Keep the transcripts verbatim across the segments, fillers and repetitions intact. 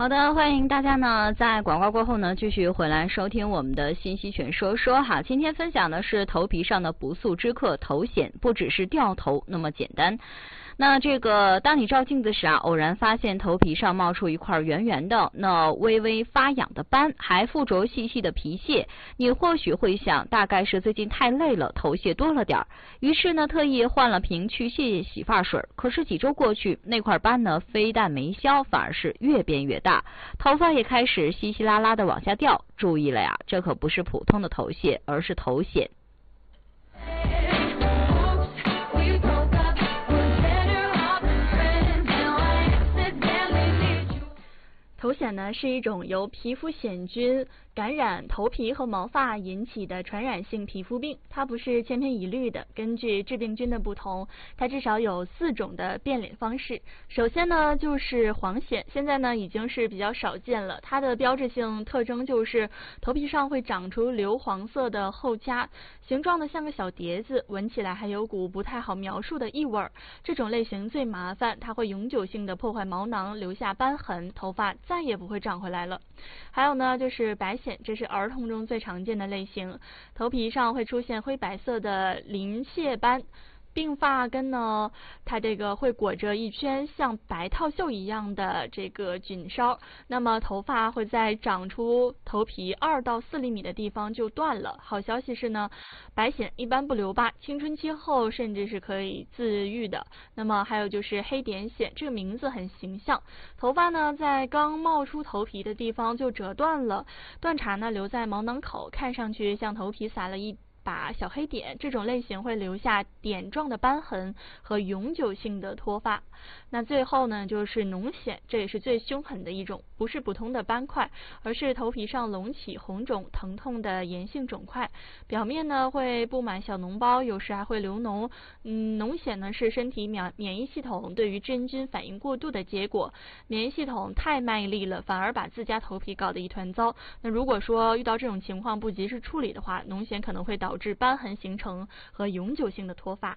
好的，欢迎大家呢在广告过后呢继续回来收听我们的信息全说说哈。今天分享的是头皮上的不速之客头癣，不只是掉头那么简单。那这个当你照镜子时啊，偶然发现头皮上冒出一块圆圆的那微微发痒的斑，还附着细细的皮屑，你或许会想大概是最近太累了，头屑多了点儿，于是呢特意换了瓶去屑洗发水。可是几周过去，那块斑呢非但没消，反而是越变越大，头发也开始稀稀拉拉的往下掉。注意了呀，这可不是普通的头屑，而是头癣。 头癣呢是一种由皮肤癣菌感染头皮和毛发引起的传染性皮肤病，它不是千篇一律的。根据致病菌的不同，它至少有四种的变脸方式。首先呢就是黄癣，现在呢已经是比较少见了。它的标志性特征就是头皮上会长出硫黄色的后痂，形状呢像个小碟子，闻起来还有股不太好描述的异味。这种类型最麻烦，它会永久性的破坏毛囊，留下斑痕，头发再也不会长回来了。还有呢就是白癣，这是儿童中最常见的类型，头皮上会出现灰白色的鳞屑斑，鬓发根呢它这个会裹着一圈像白套袖一样的这个菌梢，那么头发会在长出头皮二到四厘米的地方就断了。好消息是呢，白癣一般不留疤，青春期后甚至是可以自愈的。那么还有就是黑点癣，这个名字很形象，头发呢在刚冒出头皮的地方就折断了，断茬呢留在毛囊口，看上去像头皮撒了一把小黑点，这种类型会留下点状的斑痕和永久性的脱发。那最后呢就是脓癣，这也是最凶狠的一种，不是普通的斑块，而是头皮上隆起红肿疼痛的炎性肿块，表面呢会布满小脓包，有时还会流脓。嗯，脓癣呢是身体免免疫系统对于真菌反应过度的结果，免疫系统太卖力了，反而把自家头皮搞得一团糟。那如果说遇到这种情况不及时处理的话，脓癣可能会导致斑痕形成和永久性的脱发。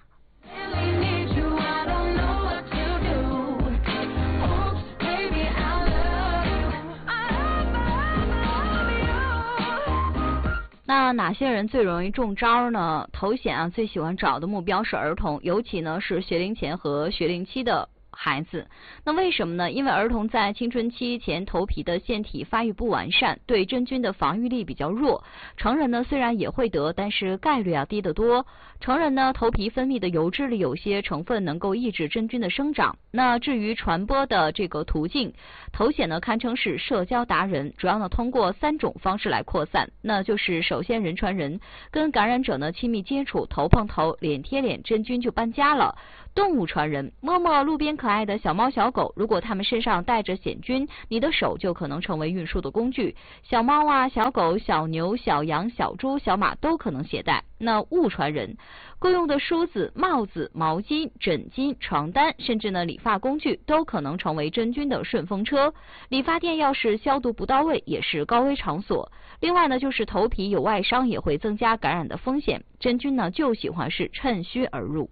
那哪些人最容易中招呢？头癣啊，最喜欢找的目标是儿童，尤其呢是学龄前和学龄期的孩子。那为什么呢？因为儿童在青春期前头皮的腺体发育不完善，对真菌的防御力比较弱。成人呢虽然也会得，但是概率啊低得多。成人呢头皮分泌的油脂里有些成分能够抑制真菌的生长。那至于传播的这个途径，头癣呢堪称是社交达人，主要呢通过三种方式来扩散。那就是首先人传人，跟感染者呢亲密接触，头碰头，脸贴脸，真菌就搬家了。动物传人，摸摸路边可爱的小猫小狗，如果它们身上带着癣菌，你的手就可能成为运输的工具。小猫啊、小狗、小牛、小羊、小猪、小马都可能携带。那物传人，够用的梳子、帽子、毛巾、枕巾、床单，甚至呢理发工具都可能成为真菌的顺风车。理发店要是消毒不到位，也是高危场所。另外呢，就是头皮有外伤也会增加感染的风险，真菌呢就喜欢是趁虚而入。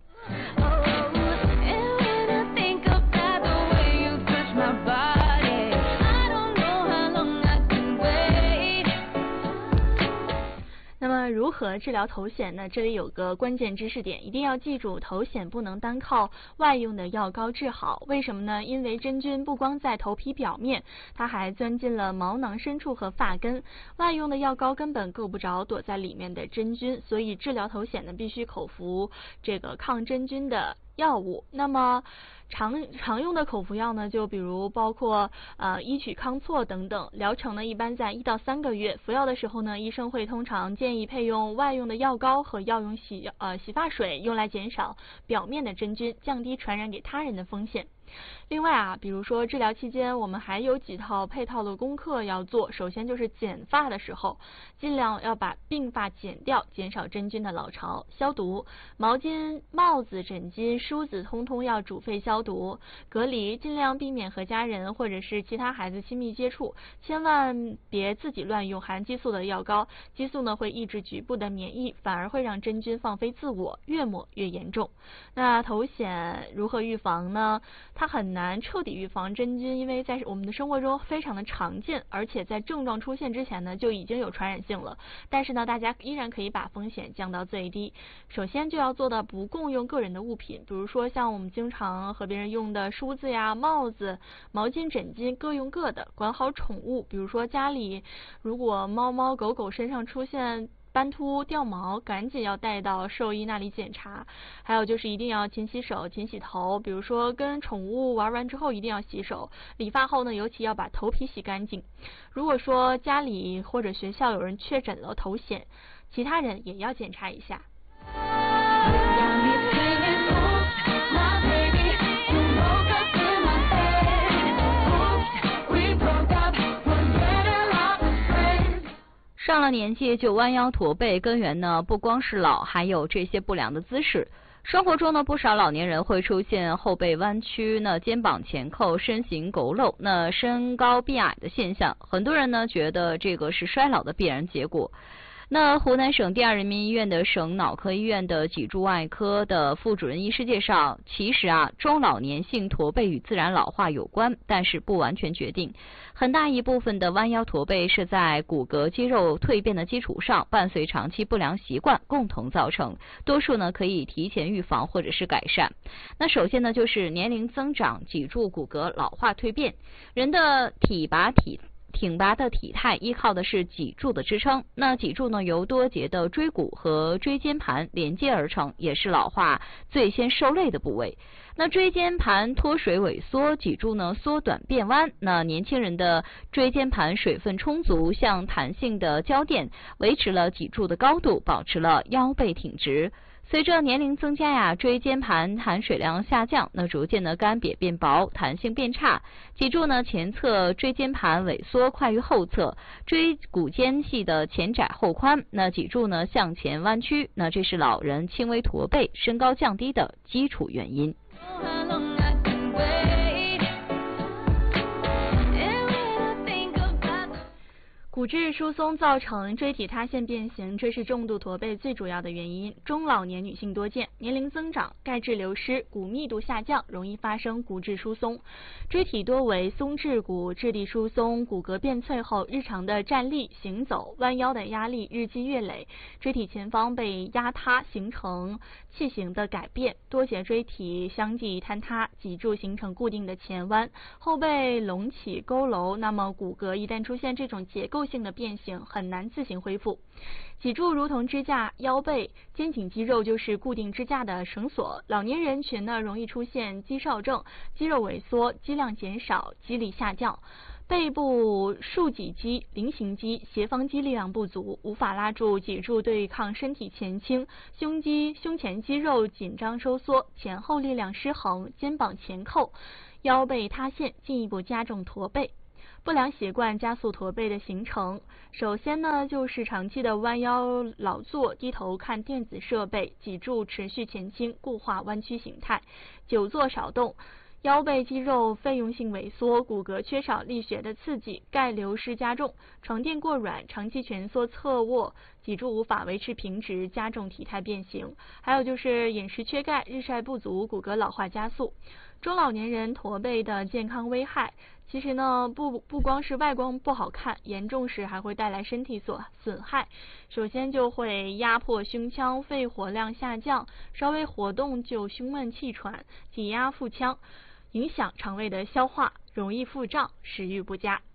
那么如何治疗头癣呢？这里有个关键知识点，一定要记住，头癣不能单靠外用的药膏治好。为什么呢？因为真菌不光在头皮表面，它还钻进了毛囊深处和发根，外用的药膏根本够不着躲在里面的真菌，所以治疗头癣呢，必须口服这个抗真菌的药物。那么常常用的口服药呢，就比如包括呃伊曲康唑等等，疗程呢一般在一到三个月。服药的时候呢，医生会通常建议配用外用的药膏和药用洗呃洗发水，用来减少表面的真菌，降低传染给他人的风险。另外啊，比如说治疗期间我们还有几套配套的功课要做。首先就是剪发的时候，尽量要把鬓发剪掉，减少真菌的老巢。消毒，毛巾、帽子、枕巾、梳子通通要煮沸消毒。隔离，尽量避免和家人或者是其他孩子亲密接触，千万别自己乱用含激素的药膏，激素呢会抑制局部的免疫，反而会让真菌放飞自我，越抹越严重。那头癣如何预防呢？它它很难彻底预防真菌，因为在我们的生活中非常的常见，而且在症状出现之前呢就已经有传染性了。但是呢，大家依然可以把风险降到最低。首先就要做到不共用个人的物品，比如说像我们经常和别人用的梳子呀、帽子、毛巾、枕巾，各用各的。管好宠物，比如说家里如果猫猫狗狗身上出现斑秃掉毛，赶紧要带到兽医那里检查。还有就是一定要勤洗手勤洗头，比如说跟宠物玩完之后一定要洗手，理发后呢尤其要把头皮洗干净。如果说家里或者学校有人确诊了头癣，其他人也要检查一下。 上了年纪就弯腰驼背，根源呢不光是老，还有这些不良的姿势。生活中呢，不少老年人会出现后背弯曲、那肩膀前扣、身形佝偻、那身高变矮的现象。很多人呢觉得这个是衰老的必然结果。那湖南省第二人民医院的省脑科医院的脊柱外科的副主任医师介绍，其实啊，中老年性驼背与自然老化有关，但是不完全决定。很大一部分的弯腰驼背是在骨骼肌肉蜕变的基础上，伴随长期不良习惯共同造成，多数呢可以提前预防或者是改善。那首先呢就是年龄增长，脊柱骨骼老化蜕变，人的体拔体挺拔的体态依靠的是脊柱的支撑，那脊柱呢由多节的椎骨和椎间盘连接而成，也是老化最先受累的部位。那椎间盘脱水萎缩，脊柱呢缩短变弯。那年轻人的椎间盘水分充足，像弹性的胶垫，维持了脊柱的高度，保持了腰背挺直。随着年龄增加呀，椎间盘含水量下降，那逐渐的干瘪变薄，弹性变差。脊柱呢前侧椎间盘萎缩快于后侧，椎骨间隙的前窄后宽，那脊柱呢向前弯曲，那这是老人轻微驼背、身高降低的基础原因。 骨质疏松造成椎体塌陷变形，这是重度驼背最主要的原因。中老年女性多见，年龄增长，钙质流失，骨密度下降，容易发生骨质疏松。椎体多为松质骨，质地疏松，骨骼变脆后，日常的站立、行走、弯腰的压力日积月累，椎体前方被压塌，形成器形的改变，多节椎体相继坍塌，脊柱形成固定的前弯，后背隆起佝偻。那么骨骼一旦出现这种结构性的变形，很难自行恢复。脊柱如同支架，腰背、肩颈肌肉就是固定支架的绳索。老年人群呢，容易出现肌少症，肌肉萎缩，肌量减少，肌力下降。背部竖脊肌、菱形肌、斜方肌力量不足，无法拉住脊柱对抗身体前倾，胸肌、胸前肌肉紧张收缩，前后力量失衡，肩膀前扣，腰背塌陷，进一步加重驼背。不良习惯加速驼背的形成，首先呢就是长期的弯腰劳作，低头看电子设备，脊柱持续前倾，固化弯曲形态，久坐少动，腰背肌肉费用性萎缩，骨骼缺少力学的刺激，钙流失加重，床垫过软，长期蜷缩侧卧，脊柱无法维持平直，加重体态变形。还有就是饮食缺钙，日晒不足，骨骼老化加速。中老年人驼背的健康危害，其实呢不不光是外观不好看，严重时还会带来身体所损害。首先就会压迫胸腔，肺活量下降，稍微活动就胸闷气喘，挤压腹腔，影响肠胃的消化，容易腹胀，食欲不佳。